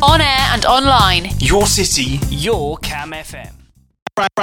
On air and online. Your city, your Cam FM.